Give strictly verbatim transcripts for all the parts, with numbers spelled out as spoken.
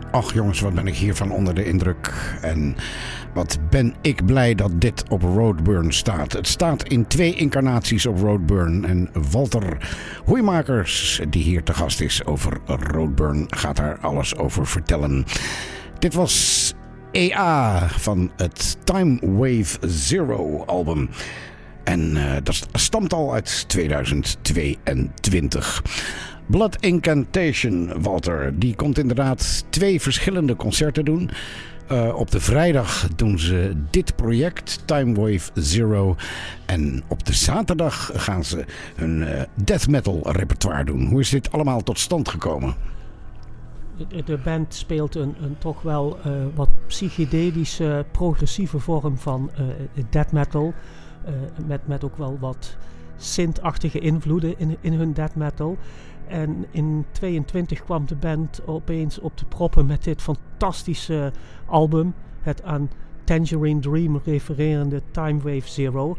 Ach jongens, wat ben ik hiervan onder de indruk. En wat ben ik blij dat dit op Roadburn staat. Het staat in twee incarnaties op Roadburn. En Walter Hoeimakers, die hier te gast is over Roadburn, gaat daar alles over vertellen. Dit was E A van het Time Wave Zero album. En uh, dat stamt al uit tweeduizend tweeëntwintig. Blood Incantation, Walter, die komt inderdaad twee verschillende concerten doen. Uh, op de vrijdag doen ze dit project, Time Wave Zero. En op de zaterdag gaan ze hun uh, death metal repertoire doen. Hoe is dit allemaal tot stand gekomen? De, de band speelt een, een toch wel uh, wat psychedelische, progressieve vorm van uh, death metal. Uh, met, met ook wel wat synth-achtige invloeden in, in hun death metal. En in tweeëntwintig kwam de band opeens op de proppen met dit fantastische album. Het aan Tangerine Dream refererende Time Wave Zero.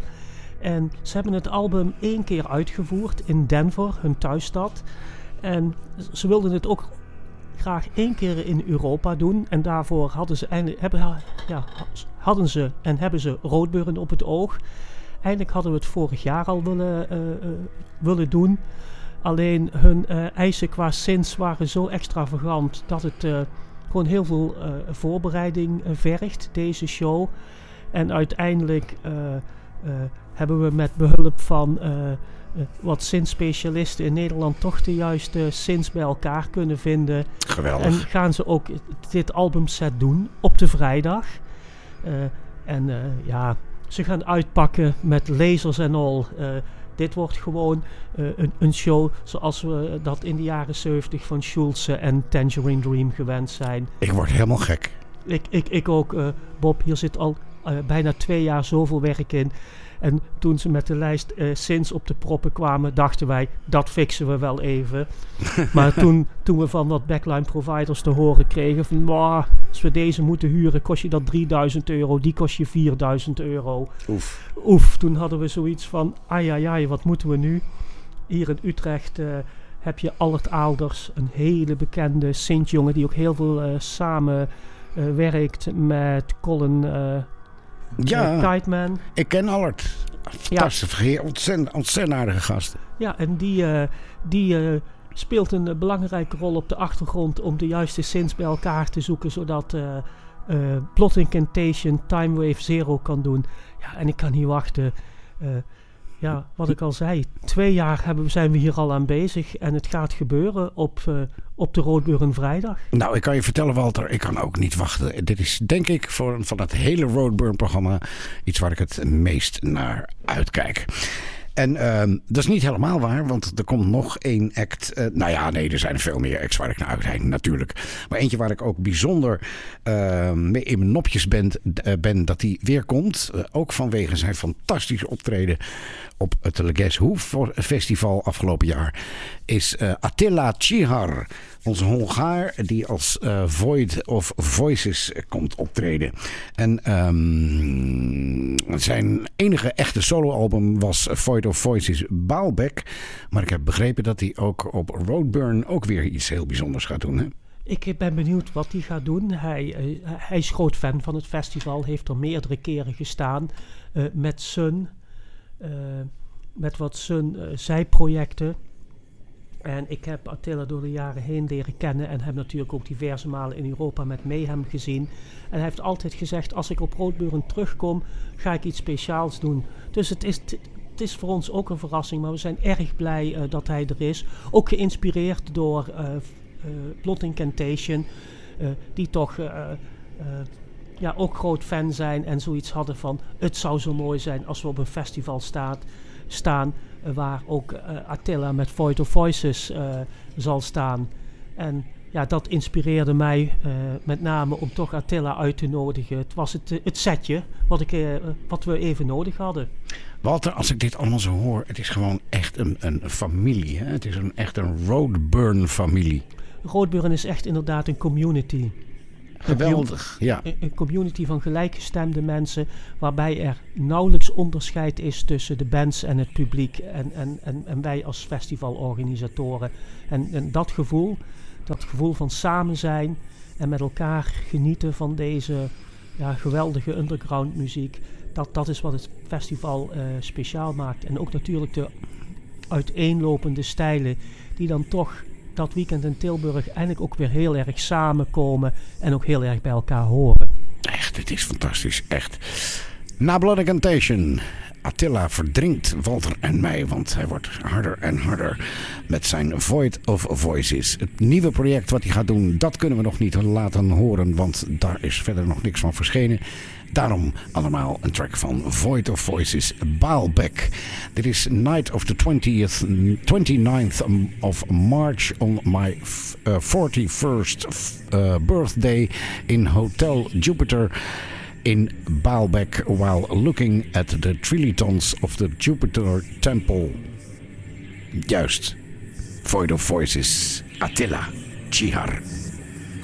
En ze hebben het album één keer uitgevoerd in Denver, hun thuisstad. En ze wilden het ook graag één keer in Europa doen. En daarvoor hadden ze, eindelijk, hebben, ja, hadden ze en hebben ze Roadburn op het oog. Eigenlijk hadden we het vorig jaar al willen, uh, uh, willen doen. Alleen hun uh, eisen qua synths waren zo extravagant dat het uh, gewoon heel veel uh, voorbereiding uh, vergt, deze show. En uiteindelijk uh, uh, hebben we met behulp van uh, uh, wat synth-specialisten in Nederland toch de juiste synths bij elkaar kunnen vinden. Geweldig. En gaan ze ook dit albumset doen op de vrijdag. Uh, en uh, ja, ze gaan uitpakken met lasers en al. Uh, Dit wordt gewoon uh, een, een show zoals we dat in de jaren zeventig van Schulze en Tangerine Dream gewend zijn. Ik word helemaal gek. Ik, ik, ik ook, uh, Bob. Hier zit al uh, bijna twee jaar zoveel werk in. En toen ze met de lijst uh, synths op de proppen kwamen, dachten wij, dat fixen we wel even. Maar toen, toen we van wat backline providers te horen kregen van, nou, als we deze moeten huren, kost je dat drieduizend euro, die kost je vierduizend euro. Oef. Oef, toen hadden we zoiets van, ai ai ai, wat moeten we nu? Hier in Utrecht uh, heb je Allert Aalders, een hele bekende synthjongen die ook heel veel uh, samen uh, werkt met Colin uh, Ja, uh, Kiteman. Ik ken Allert. Fantastisch, ja. ontzettend, ontzettend aardige gast. Ja, en die, uh, die uh, speelt een uh, belangrijke rol op de achtergrond om de juiste synths bij elkaar te zoeken, zodat uh, uh, Blood Incantation Time Wave Zero kan doen. Ja, en ik kan niet wachten. Uh, ja, wat ik al zei, twee jaar hebben, we, zijn we hier al aan bezig en het gaat gebeuren op, uh, op de Roadburn vrijdag. Nou, ik kan je vertellen, Walter, ik kan ook niet wachten. Dit is, denk ik, voor, van het hele Roadburn-programma iets waar ik het meest naar uitkijk. En uh, dat is niet helemaal waar, want er komt nog één act. Uh, nou ja, nee, er zijn veel meer acts waar ik naar uitkijk, natuurlijk. Maar eentje waar ik ook bijzonder uh, mee in mijn nopjes ben, uh, ben dat die weer komt. Uh, ook vanwege zijn fantastische optreden op het Leges Hoef Festival afgelopen jaar. Is uh, Attila Csihar, onze Hongaar, die als uh, Void of Voices komt optreden. En um, zijn enige echte soloalbum was Void of Voices Baalbek. Maar ik heb begrepen dat hij ook op Roadburn ook weer iets heel bijzonders gaat doen, hè? Ik ben benieuwd wat hij gaat doen. Hij, uh, hij is groot fan van het festival, heeft er meerdere keren gestaan uh, met Sun, uh, met wat Sun uh, zijprojecten. En ik heb Attila door de jaren heen leren kennen en heb natuurlijk ook diverse malen in Europa met Mayhem gezien. En hij heeft altijd gezegd, als ik op Roadburn terugkom, ga ik iets speciaals doen. Dus het is, het is voor ons ook een verrassing, maar we zijn erg blij uh, dat hij er is. Ook geïnspireerd door uh, uh, Blood Incantation, uh, die toch uh, uh, ja, ook groot fan zijn en zoiets hadden van, het zou zo mooi zijn als we op een festival staat, staan... waar ook uh, Attila met Void of Voices uh, zal staan. En ja, dat inspireerde mij uh, met name om toch Attila uit te nodigen. Het was het, het setje wat, ik, uh, wat we even nodig hadden. Walter, als ik dit allemaal zo hoor, het is gewoon echt een, een familie. Hè? Het is een, echt een Roadburn-familie. Roadburn is echt inderdaad een community. Geweldig, ja. Een community van gelijkgestemde mensen, waarbij er nauwelijks onderscheid is tussen de bands en het publiek en, en, en, en wij als festivalorganisatoren. En, en dat gevoel, dat gevoel van samen zijn en met elkaar genieten van deze ja, geweldige underground muziek. Dat, dat is wat het festival uh, speciaal maakt. En ook natuurlijk de uiteenlopende stijlen die dan toch dat weekend in Tilburg eigenlijk ook weer heel erg samenkomen en ook heel erg bij elkaar horen. Echt, het is fantastisch, echt. Na Blood Incantation, Attila verdrinkt Walter en mij, want hij wordt harder en harder met zijn Void of Voices. Het nieuwe project wat hij gaat doen, dat kunnen we nog niet laten horen, want daar is verder nog niks van verschenen. Daarom allemaal een track van Void of Voices, Baalbek. Dit is Night of the twentieth, twenty-ninth of March on my uh, forty-first uh, birthday in Hotel Jupiter in Baalbek while looking at the trilitons of the Jupiter Temple. Juist. Void of Voices, Attila Chihar.